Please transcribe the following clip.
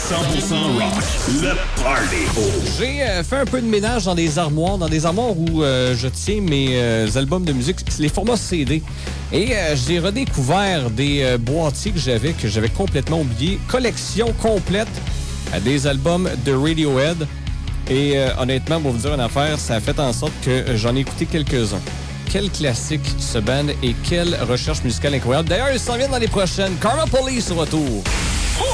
100% rock, le party. J'ai fait un peu de ménage dans des armoires où je tiens mes albums de musique, les formats CD. Et j'ai redécouvert des boîtiers que j'avais complètement oubliés. Collection complète des albums de Radiohead. Et honnêtement, pour vous dire une affaire, ça a fait en sorte que j'en ai écouté quelques-uns. Quel classique ce band et quelle recherche musicale incroyable. D'ailleurs, ils s'en viennent dans les prochaines. Karma Police au retour.